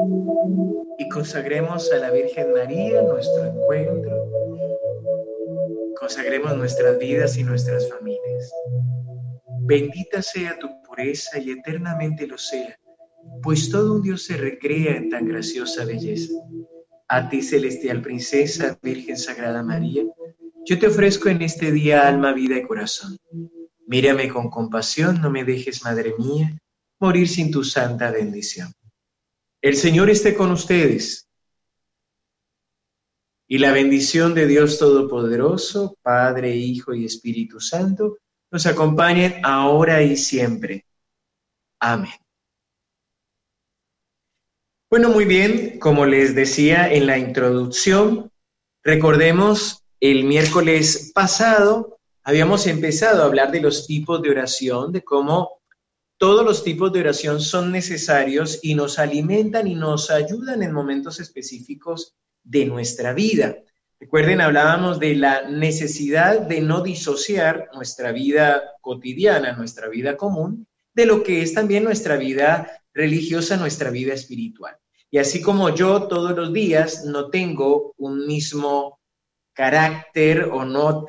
y consagremos a la Virgen María nuestro encuentro, consagremos nuestras vidas y nuestras familias. Bendita sea tu pureza y eternamente lo sea, pues todo un Dios se recrea en tan graciosa belleza. A ti, celestial princesa, Virgen Sagrada María, yo te ofrezco en este día alma, vida y corazón. Mírame con compasión, no me dejes, Madre mía, morir sin tu santa bendición. El Señor esté con ustedes, y la bendición de Dios Todopoderoso, Padre, Hijo y Espíritu Santo, nos acompañen ahora y siempre. Amén. Bueno, muy bien, como les decía en la introducción, recordemos el miércoles pasado habíamos empezado a hablar de los tipos de oración, de cómo todos los tipos de oración son necesarios y nos alimentan y nos ayudan en momentos específicos de nuestra vida. Recuerden, hablábamos de la necesidad de no disociar nuestra vida cotidiana, nuestra vida común, de lo que es también nuestra vida religiosa, nuestra vida espiritual. Y así como yo todos los días no tengo un mismo carácter o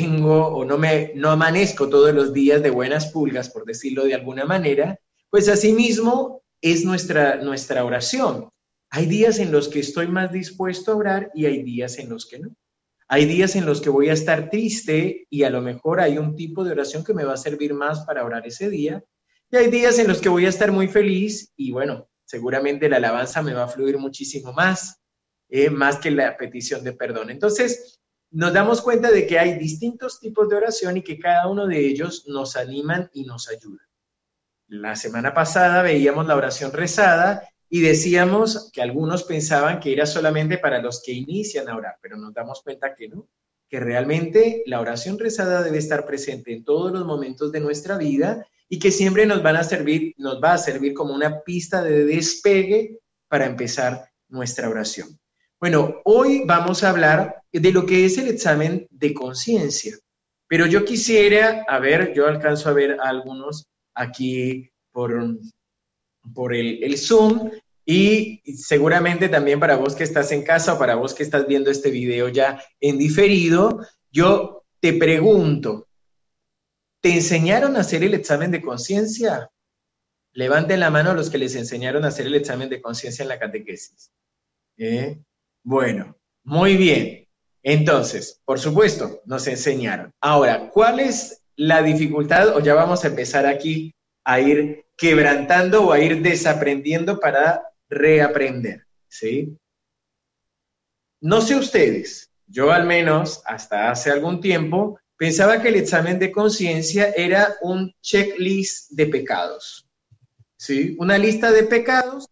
no amanezco todos los días de buenas pulgas, por decirlo de alguna manera, pues asimismo es nuestra oración. Hay días en los que estoy más dispuesto a orar y hay días en los que no. Hay días en los que voy a estar triste y a lo mejor hay un tipo de oración que me va a servir más para orar ese día. Y hay días en los que voy a estar muy feliz y bueno, seguramente la alabanza me va a fluir muchísimo más que la petición de perdón. Entonces, nos damos cuenta de que hay distintos tipos de oración y que cada uno de ellos nos animan y nos ayudan. La semana pasada veíamos la oración rezada y decíamos que algunos pensaban que era solamente para los que inician a orar, pero nos damos cuenta que no, que realmente la oración rezada debe estar presente en todos los momentos de nuestra vida y que siempre nos va a servir como una pista de despegue para empezar nuestra oración. Bueno, hoy vamos a hablar de lo que es el examen de conciencia, pero yo quisiera, yo alcanzo a ver a algunos aquí por el Zoom y seguramente también para vos que estás en casa o para vos que estás viendo este video ya en diferido, yo te pregunto, ¿te enseñaron a hacer el examen de conciencia? Levanten la mano los que les enseñaron a hacer el examen de conciencia en la catequesis. Bueno, muy bien. Entonces, por supuesto, nos enseñaron. Ahora, ¿cuál es la dificultad? O ya vamos a empezar aquí a ir quebrantando o a ir desaprendiendo para reaprender, ¿sí? No sé ustedes, yo al menos hasta hace algún tiempo pensaba que el examen de conciencia era un checklist de pecados, ¿sí? Una lista de pecados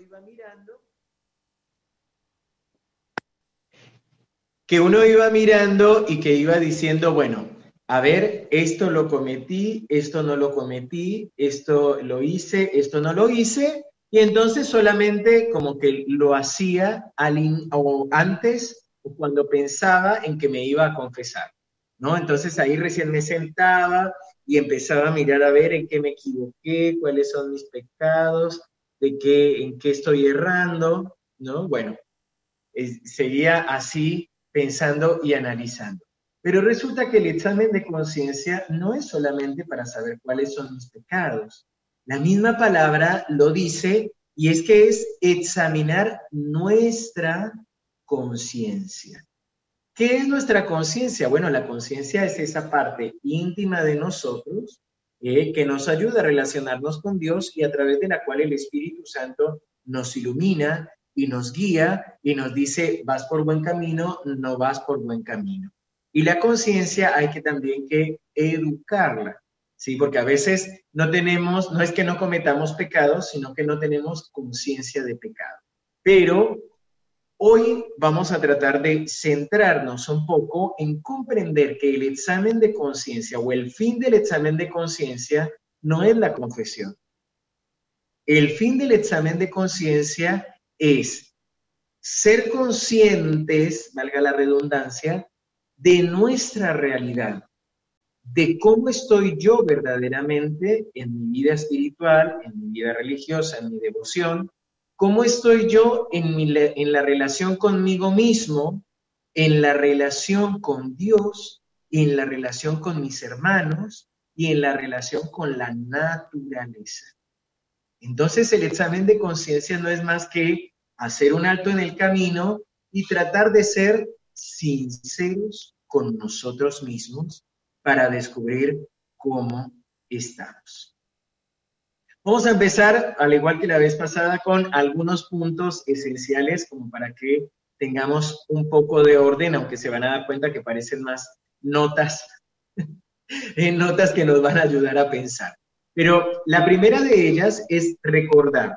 que uno iba mirando y que iba diciendo, bueno, a ver, esto lo cometí, esto no lo cometí, esto lo hice, esto no lo hice, y entonces solamente como que lo hacía antes o cuando pensaba en que me iba a confesar, ¿no? Entonces ahí recién me sentaba y empezaba a mirar a ver en qué me equivoqué, cuáles son mis pecados, en qué estoy errando, ¿no? Bueno, seguía así pensando y analizando. Pero resulta que el examen de conciencia no es solamente para saber cuáles son mis pecados. La misma palabra lo dice y es que es examinar nuestra conciencia. ¿Qué es nuestra conciencia? Bueno, la conciencia es esa parte íntima de nosotros que nos ayuda a relacionarnos con Dios y a través de la cual el Espíritu Santo nos ilumina y nos guía y nos dice, vas por buen camino, no vas por buen camino. Y la conciencia hay que también que educarla, ¿sí? Porque a veces no es que no cometamos pecados, sino que no tenemos conciencia de pecado. Pero hoy vamos a tratar de centrarnos un poco en comprender que el examen de conciencia o el fin del examen de conciencia no es la confesión. El fin del examen de conciencia es ser conscientes, valga la redundancia, de nuestra realidad, de cómo estoy yo verdaderamente en mi vida espiritual, en mi vida religiosa, en mi devoción, ¿Cómo estoy yo en la relación conmigo mismo, en la relación con Dios, en la relación con mis hermanos y en la relación con la naturaleza? Entonces el examen de conciencia no es más que hacer un alto en el camino y tratar de ser sinceros con nosotros mismos para descubrir cómo estamos. Vamos a empezar, al igual que la vez pasada, con algunos puntos esenciales como para que tengamos un poco de orden, aunque se van a dar cuenta que parecen más notas, notas que nos van a ayudar a pensar. Pero la primera de ellas es recordar.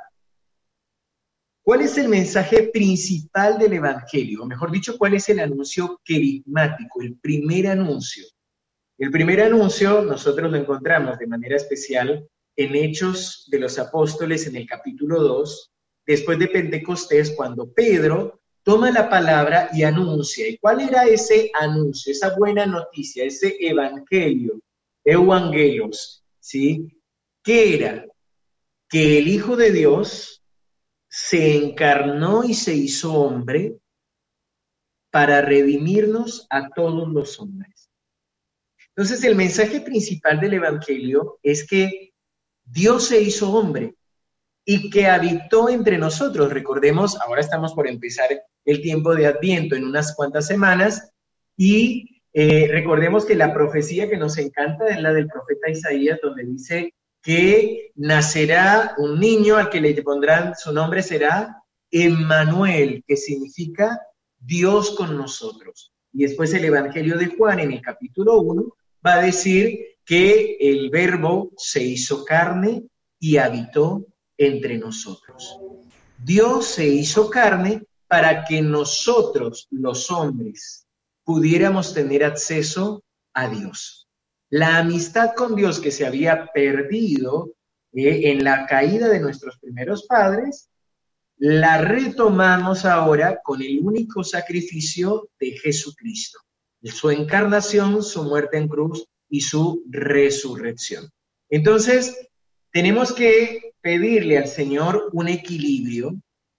¿Cuál es el mensaje principal del Evangelio? O mejor dicho, ¿cuál es el anuncio querigmático, el primer anuncio? El primer anuncio nosotros lo encontramos de manera especial en Hechos de los Apóstoles en el capítulo 2, después de Pentecostés, cuando Pedro toma la palabra y anuncia. ¿Y cuál era ese anuncio, esa buena noticia, ese evangelio, evangelos, ¿sí? ¿Qué era? Que el Hijo de Dios se encarnó y se hizo hombre para redimirnos a todos los hombres. Entonces, el mensaje principal del Evangelio es que Dios se hizo hombre y que habitó entre nosotros. Recordemos, ahora estamos por empezar el tiempo de Adviento en unas cuantas semanas y recordemos que la profecía que nos encanta es la del profeta Isaías, donde dice que nacerá un niño al que le pondrán, su nombre será Emmanuel, que significa Dios con nosotros. Y después el Evangelio de Juan en el capítulo 1 va a decir que el Verbo se hizo carne y habitó entre nosotros. Dios se hizo carne para que nosotros, los hombres, pudiéramos tener acceso a Dios. La amistad con Dios que se había perdido en la caída de nuestros primeros padres, la retomamos ahora con el único sacrificio de Jesucristo, su encarnación, su muerte en cruz y su resurrección. Entonces, tenemos que pedirle al Señor un equilibrio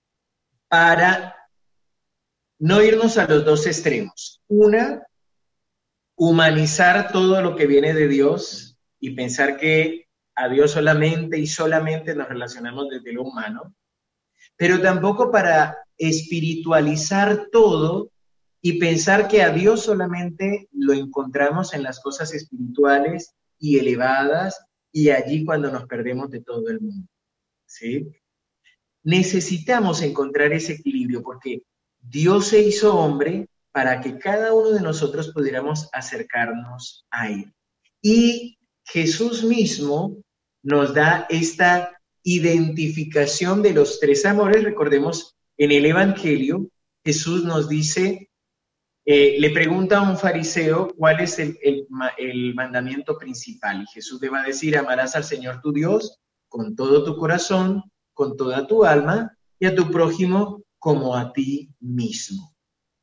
para no irnos a los dos extremos. Una, humanizar todo lo que viene de Dios y pensar que a Dios solamente y solamente nos relacionamos desde lo humano, pero tampoco para espiritualizar todo y pensar que a Dios solamente lo encontramos en las cosas espirituales y elevadas y allí cuando nos perdemos de todo el mundo, ¿sí? Necesitamos encontrar ese equilibrio porque Dios se hizo hombre para que cada uno de nosotros pudiéramos acercarnos a Él. Y Jesús mismo nos da esta identificación de los tres amores. Recordemos, en el Evangelio, Jesús nos dice, le pregunta a un fariseo cuál es el mandamiento principal. Y Jesús le va a decir, amarás al Señor tu Dios con todo tu corazón, con toda tu alma y a tu prójimo como a ti mismo.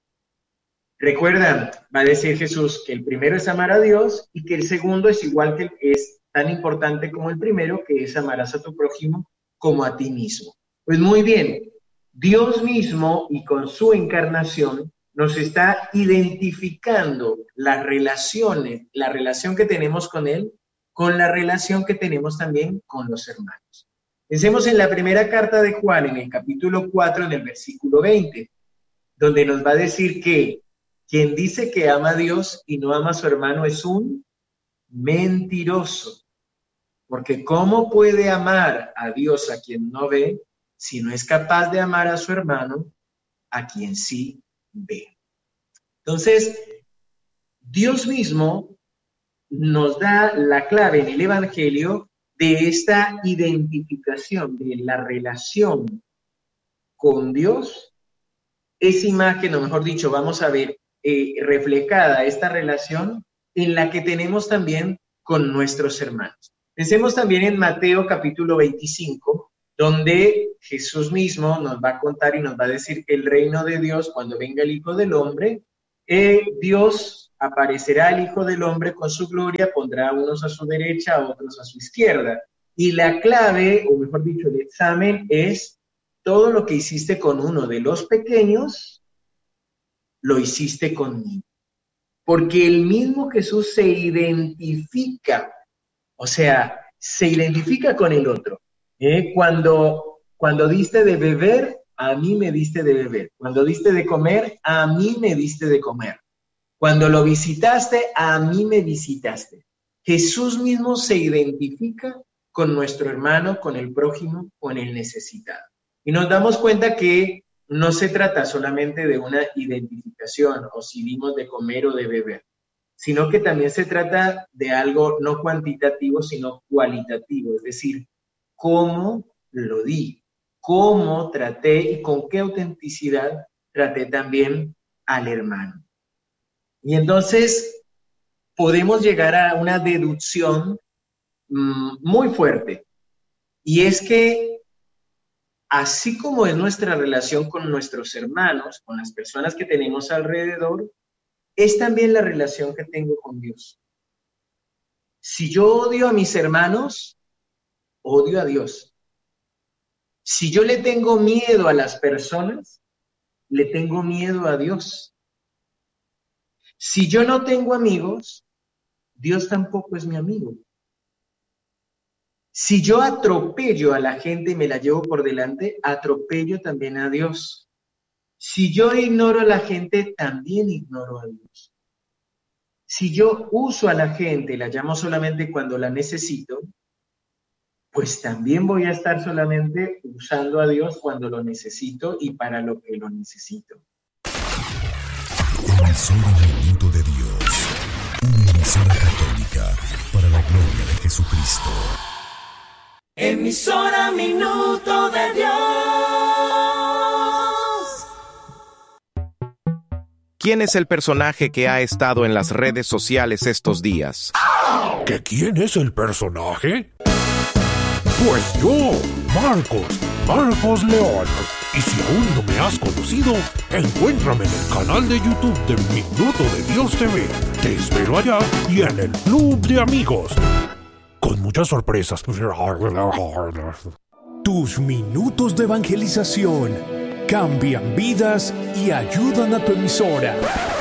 Recuerdan, va a decir Jesús que el primero es amar a Dios y que el segundo es igual que es tan importante como el primero, que es amarás a tu prójimo como a ti mismo. Pues muy bien, Dios mismo y con su encarnación nos está identificando las relaciones, la relación que tenemos con Él, con la relación que tenemos también con los hermanos. Pensemos en la primera carta de Juan, en el capítulo 4, en el versículo 20, donde nos va a decir que quien dice que ama a Dios y no ama a su hermano es un mentiroso. Porque ¿cómo puede amar a Dios a quien no ve si no es capaz de amar a su hermano a quien sí ve? Entonces, Dios mismo nos da la clave en el Evangelio de esta identificación de la relación con Dios. Esa imagen, o mejor dicho, vamos a ver reflejada esta relación en la que tenemos también con nuestros hermanos. Pensemos también en Mateo capítulo 25, donde Jesús mismo nos va a contar y nos va a decir que el reino de Dios, cuando venga el Hijo del Hombre, Dios aparecerá el Hijo del Hombre con su gloria, pondrá a unos a su derecha, a otros a su izquierda. Y la clave, o mejor dicho, el examen es todo lo que hiciste con uno de los pequeños, lo hiciste conmigo. Porque el mismo Jesús se identifica, o sea, se identifica con el otro. Cuando diste de beber, a mí me diste de beber. Cuando diste de comer, a mí me diste de comer. Cuando lo visitaste, a mí me visitaste. Jesús mismo se identifica con nuestro hermano, con el prójimo, con el necesitado. Y nos damos cuenta que no se trata solamente de una identificación o si dimos de comer o de beber, sino que también se trata de algo no cuantitativo, sino cualitativo, es decir, cómo lo di, cómo traté y con qué autenticidad traté también al hermano. Y entonces podemos llegar a una deducción muy fuerte, y es que así como es nuestra relación con nuestros hermanos, con las personas que tenemos alrededor, es también la relación que tengo con Dios. Si yo odio a mis hermanos, odio a Dios. Si yo le tengo miedo a las personas, le tengo miedo a Dios. Si yo no tengo amigos, Dios tampoco es mi amigo. Si yo atropello a la gente y me la llevo por delante, atropello también a Dios. Si yo ignoro a la gente, también ignoro a Dios. Si yo uso a la gente y la llamo solamente cuando la necesito, pues también voy a estar solamente usando a Dios cuando lo necesito y para lo que lo necesito. Emisora Minuto de Dios, una emisora católica para la gloria de Jesucristo. Emisora Minuto de Dios. ¿Quién es el personaje que ha estado en las redes sociales estos días? ¿Que quién es el personaje? Pues yo, Marcos León. Y si aún no me has conocido, encuéntrame en el canal de YouTube de Minuto de Dios TV. Te espero allá y en el Club de Amigos. Con muchas sorpresas. Tus minutos de evangelización cambian vidas y ayudan a tu emisora.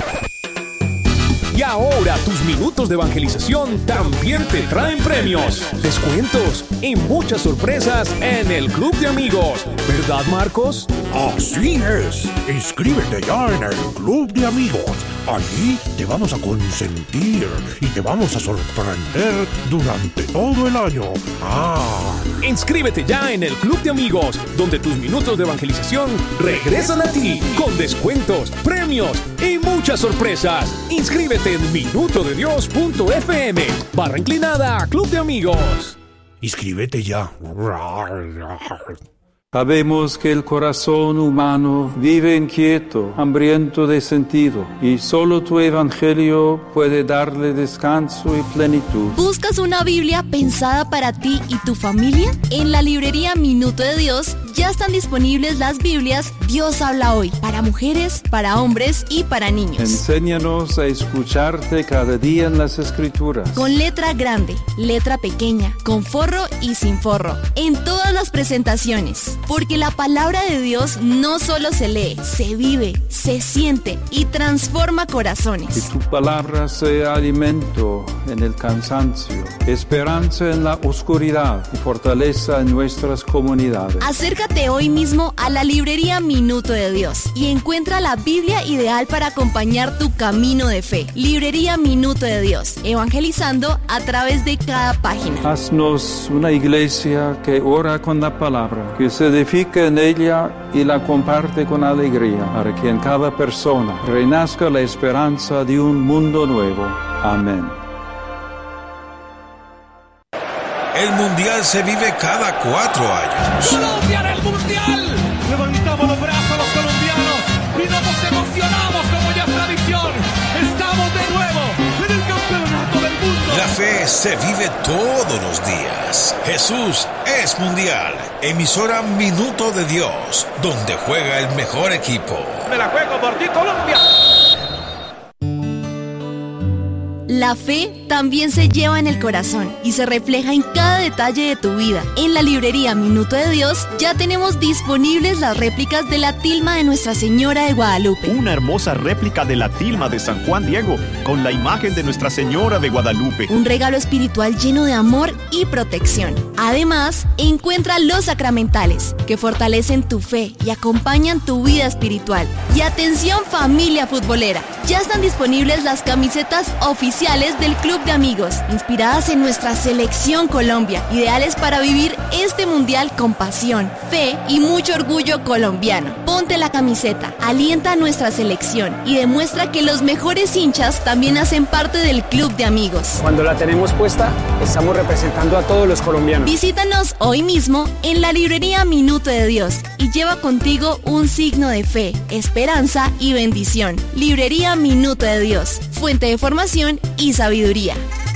Y ahora tus minutos de evangelización también te traen premios, descuentos y muchas sorpresas en el Club de Amigos. ¿Verdad, Marcos? Así es. Inscríbete ya en el Club de Amigos. Allí te vamos a consentir y te vamos a sorprender durante todo el año. Inscríbete ya en el Club de Amigos, donde tus minutos de evangelización regresan a ti con descuentos, premios y muchas sorpresas. Inscríbete en minutodedios.fm/inclinada Club de Amigos. Inscríbete ya. Sabemos que el corazón humano vive inquieto, hambriento de sentido, y solo tu evangelio puede darle descanso y plenitud. ¿Buscas una Biblia pensada para ti y tu familia? En la librería Minuto de Dios ya están disponibles las Biblias Dios habla hoy, para mujeres, para hombres y para niños. Enséñanos a escucharte cada día en las Escrituras. Con letra grande, letra pequeña, con forro y sin forro, en todas las presentaciones. Porque la palabra de Dios no solo se lee, se vive, se siente y transforma corazones. Que tu palabra sea alimento en el cansancio, esperanza en la oscuridad y fortaleza en nuestras comunidades. Acércate hoy mismo a la librería Minuto de Dios y encuentra la Biblia ideal para acompañar tu camino de fe. Librería Minuto de Dios, evangelizando a través de cada página. Haznos una iglesia que ora con la palabra, que se edifica en ella y la comparte con alegría, para que en cada persona renazca la esperanza de un mundo nuevo. Amén. El Mundial se vive cada 4 años. ¡Colombia en el Mundial! Levantamos los brazos los colombianos y nos emocionamos como ya es tradición. Estamos de nuevo en el campeonato del mundo. La fe se vive todos los días. Jesús es Mundial. Emisora Minuto de Dios, donde juega el mejor equipo. Me la juego por ti, Colombia. La fe también se lleva en el corazón y se refleja en cada detalle de tu vida. En la librería Minuto de Dios ya tenemos disponibles las réplicas de la tilma de Nuestra Señora de Guadalupe. Una hermosa réplica de la tilma de San Juan Diego con la imagen de Nuestra Señora de Guadalupe. Un regalo espiritual lleno de amor y protección. Además, encuentra los sacramentales que fortalecen tu fe y acompañan tu vida espiritual. Y atención, familia futbolera, ya están disponibles las camisetas oficiales del Club de Amigos, inspiradas en nuestra selección Colombia, ideales para vivir este mundial con pasión, fe y mucho orgullo colombiano. Ponte la camiseta, alienta a nuestra selección y demuestra que los mejores hinchas también hacen parte del Club de Amigos. Cuando la tenemos puesta, estamos representando a todos los colombianos. Visítanos hoy mismo en la librería Minuto de Dios y lleva contigo un signo de fe, esperanza y bendición. Librería Minuto de Dios, fuente de formación y sabiduría.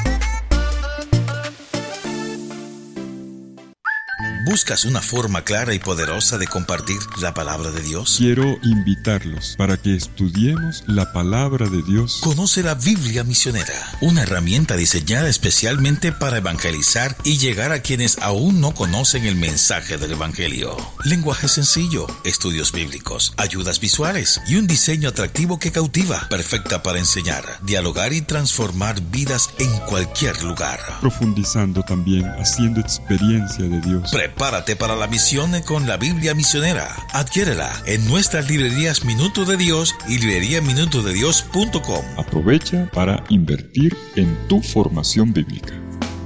¿Buscas una forma clara y poderosa de compartir la palabra de Dios? Quiero invitarlos para que estudiemos la palabra de Dios. Conoce la Biblia Misionera, una herramienta diseñada especialmente para evangelizar y llegar a quienes aún no conocen el mensaje del Evangelio. Lenguaje sencillo, estudios bíblicos, ayudas visuales y un diseño atractivo que cautiva, perfecta para enseñar, dialogar y transformar vidas en cualquier lugar. Profundizando también, haciendo experiencia de Dios. Prepárate para la misión con la Biblia Misionera. Adquiérela en nuestras librerías Minuto de Dios y libreriaminutodedios.com. Aprovecha para invertir en tu formación bíblica.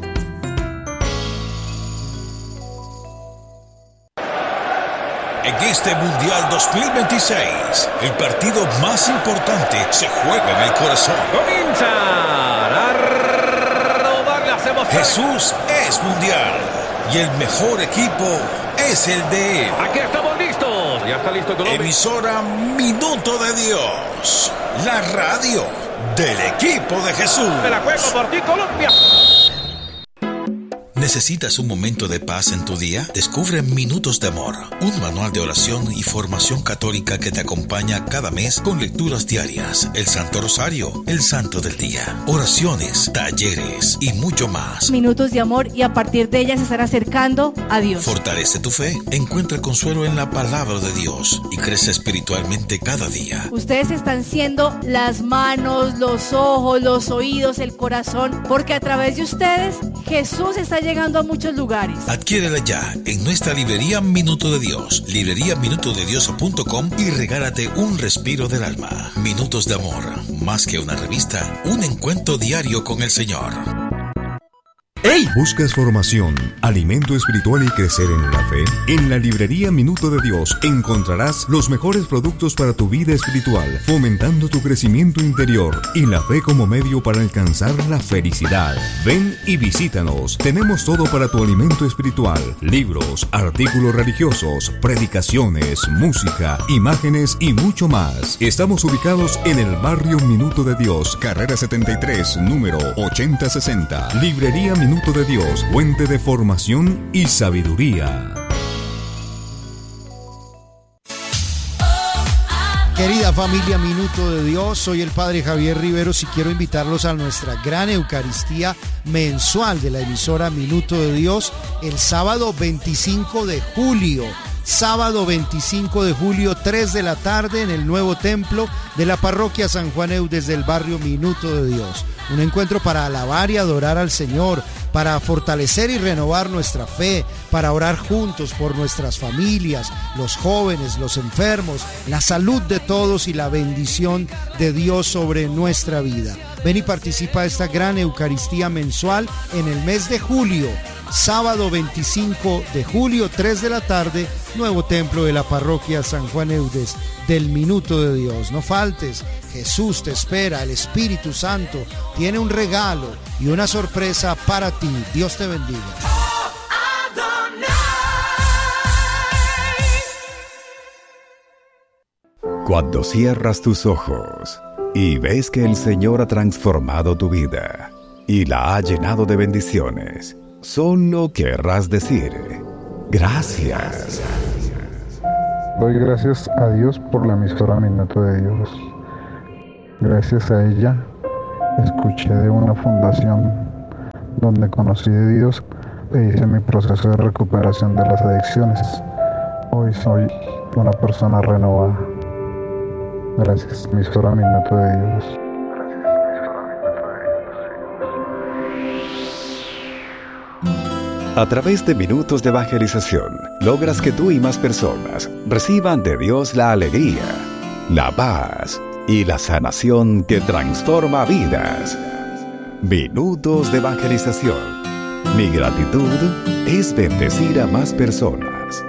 En este Mundial 2026, el partido más importante se juega en el corazón. Comienzan a rodar las emociones. Jesús es mundial y el mejor equipo es el de él. Aquí estamos listos. Ya está listo Colombia. Emisora Minuto de Dios, la radio del equipo de Jesús. Me la juego por ti, Colombia. ¿Necesitas un momento de paz en tu día? Descubre Minutos de Amor, un manual de oración y formación católica que te acompaña cada mes con lecturas diarias, el Santo Rosario, el Santo del Día, oraciones, talleres y mucho más. Minutos de amor y a partir de ellas se estará acercando a Dios. Fortalece tu fe, encuentra consuelo en la palabra de Dios y crece espiritualmente cada día. Ustedes están siendo las manos, los ojos, los oídos, el corazón, porque a través de ustedes Jesús está llegando a muchos lugares. Adquiérela ya en nuestra librería Minuto de Dios, libreriaminutodedios.com y regálate un respiro del alma. Minutos de Amor, más que una revista, un encuentro diario con el Señor. ¡Hey! ¿Buscas formación, alimento espiritual y crecer en la fe? En la librería Minuto de Dios encontrarás los mejores productos para tu vida espiritual, fomentando tu crecimiento interior y la fe como medio para alcanzar la felicidad. Ven y visítanos. Tenemos todo para tu alimento espiritual: libros, artículos religiosos, predicaciones, música, imágenes y mucho más. Estamos ubicados en el barrio Minuto de Dios, carrera 73, número 8060. Librería Minuto de Dios, fuente de formación y sabiduría. Querida familia Minuto de Dios, soy el Padre Javier Riveros y quiero invitarlos a nuestra gran Eucaristía mensual de la emisora Minuto de Dios el sábado 25 de julio. Sábado 25 de julio, 3 de la tarde, en el nuevo templo de la parroquia San Juan Eudes del barrio Minuto de Dios. Un encuentro para alabar y adorar al Señor, para fortalecer y renovar nuestra fe, para orar juntos por nuestras familias, los jóvenes, los enfermos, la salud de todos y la bendición de Dios sobre nuestra vida. Ven y participa de esta gran Eucaristía mensual en el mes de julio. Sábado 25 de julio, 3 de la tarde, nuevo templo de la parroquia San Juan Eudes del Minuto de Dios. No faltes, Jesús te espera, el Espíritu Santo tiene un regalo y una sorpresa para ti. Dios te bendiga. Cuando cierras tus ojos y ves que el Señor ha transformado tu vida y la ha llenado de bendiciones, solo querrás decir: gracias. Doy gracias a Dios por la emisora Minuto de Dios. Gracias a ella escuché de una fundación donde conocí de Dios e hice mi proceso de recuperación de las adicciones. Hoy soy una persona renovada. Gracias, emisora Minuto de Dios. A través de minutos de evangelización, logras que tú y más personas reciban de Dios la alegría, la paz y la sanación que transforma vidas. Minutos de evangelización. Mi gratitud es bendecir a más personas.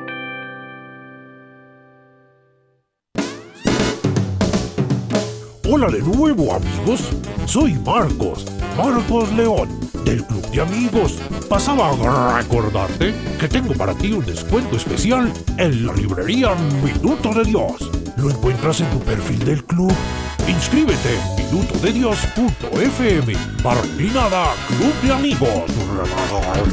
Hola de nuevo, amigos. Soy Marcos León, del Club de Amigos. Pasaba a recordarte que tengo para ti un descuento especial en la librería Minuto de Dios. Lo encuentras en tu perfil del club. Inscríbete en minutodedios.fm /Club de Amigos.